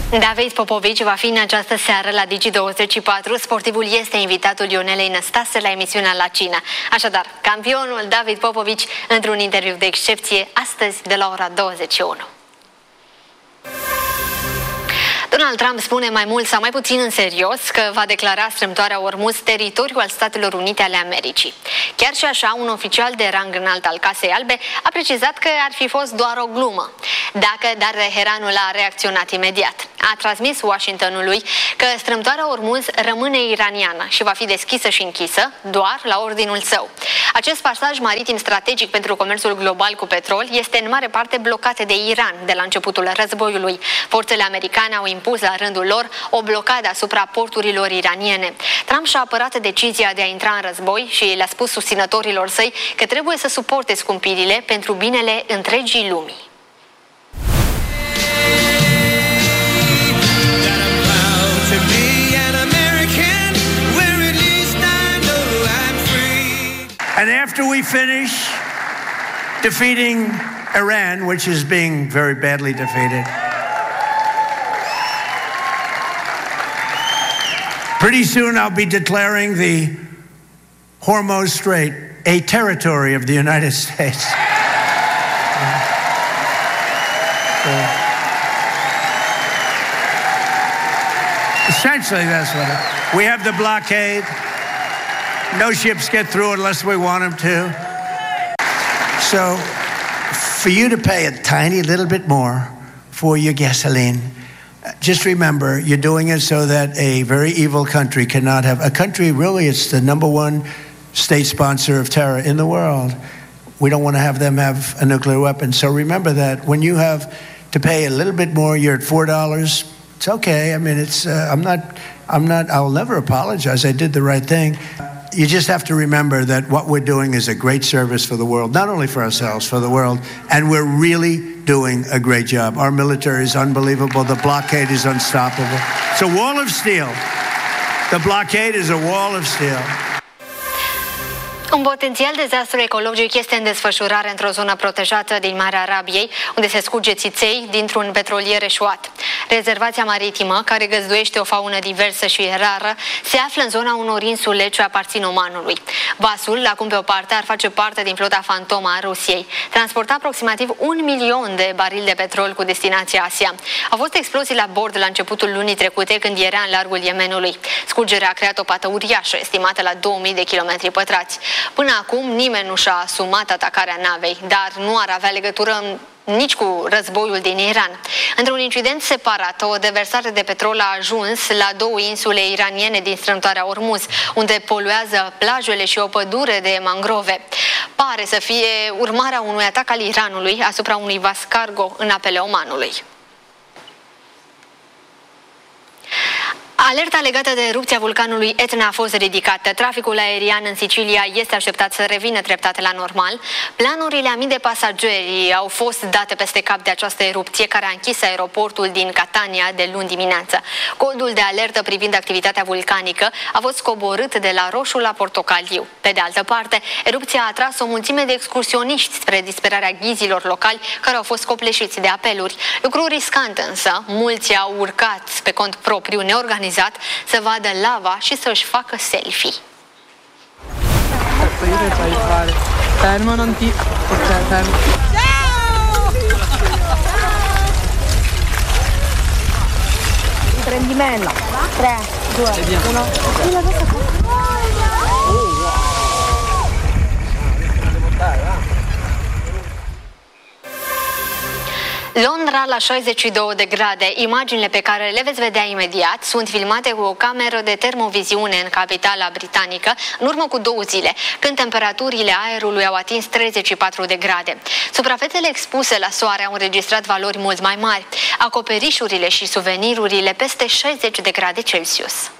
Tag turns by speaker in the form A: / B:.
A: David Popovici va fi în această seară la Digi24. Sportivul este invitatul Ionelei Năstase la emisiunea La Cină. Așadar, campionul David Popovici într-un interviu de excepție astăzi de la ora 21. Donald Trump spune mai mult sau mai puțin în serios că va declara strâmtoarea Ormuz teritoriul al Statelor Unite ale Americii. Chiar și așa, un oficial de rang înalt al Casei Albe a precizat că ar fi fost doar o glumă. Dar Teheranul a reacționat imediat. A transmis Washingtonului că strâmtoarea Ormuz rămâne iraniană și va fi deschisă și închisă doar la ordinul său. Acest pasaj maritim strategic pentru comerțul global cu petrol este în mare parte blocat de Iran de la începutul războiului. Forțele americane au impus la rândul lor o blocadă asupra porturilor iraniene. Trump și-a apărat decizia de a intra în război și le-a spus susținătorilor săi că trebuie să suporte scumpirile pentru binele întregii lumii.
B: And after we finish defeating Iran, which is being very badly defeated, pretty soon I'll be declaring the Hormuz Strait a territory of the United States. Essentially, that's what it is. We have the blockade. No ships get through unless we want them to. So, for you to pay a tiny little bit more for your gasoline, just remember, you're doing it so that a very evil country cannot have... A country, really, it's the #1 state sponsor of terror in the world. We don't want to have them have a nuclear weapon. So remember that when you have to pay a little bit more, you're at $4. It's okay. I mean, it's... I'll never apologize. I did the right thing. You just have to remember that what we're doing is a great service for the world, not only for ourselves, for the world, and we're really doing a great job. Our military is unbelievable. The blockade is unstoppable. It's a wall of steel. The blockade is a wall of steel.
A: Un potențial dezastru ecologic este în desfășurare într-o zonă protejată din Marea Arabiei, unde se scurge țiței dintr-un petrolier eșuat. Rezervația maritimă, care găzduiește o faună diversă și rară, se află în zona unor insule ce aparțin Omanului. Vasul, acum pe o parte, ar face parte din flota fantomă a Rusiei. Transporta aproximativ 1 milion de barili de petrol cu destinația Asia. Au fost explozii la bord la începutul lunii trecute, când era în largul Yemenului. Scurgerea a creat o pată uriașă, estimată la 2000 de kilometri pătrați. Până acum nimeni nu și-a asumat atacarea navei, dar nu ar avea legătură nici cu războiul din Iran. Într-un incident separat, o deversare de petrol a ajuns la 2 insule iraniene din strâmtoarea Ormuz, unde poluează plajele și o pădure de mangrove. Pare să fie urmarea unui atac al Iranului asupra unui vas cargo în apele Omanului. Alerta legată de erupția vulcanului Etna a fost ridicată. Traficul aerian în Sicilia este așteptat să revină treptat la normal. Planurile a mii de pasageri au fost date peste cap de această erupție care a închis aeroportul din Catania de luni dimineață. Codul de alertă privind activitatea vulcanică a fost coborât de la roșu la portocaliu. Pe de altă parte, erupția a atras o mulțime de excursioniști spre disperarea ghizilor locali care au fost copleșiți de apeluri. Lucru riscant însă, mulți au urcat pe cont propriu neorganizat să vadă lava și să-și facă selfie.
C: Prendimento. 3, 2, 1.
A: Londra la 62 de grade. Imaginile pe care le veți vedea imediat sunt filmate cu o cameră de termoviziune în capitala britanică în urmă cu 2 zile, când temperaturile aerului au atins 34 de grade. Suprafețele expuse la soare au înregistrat valori mult mai mari, acoperișurile și suvenirurile peste 60 de grade Celsius.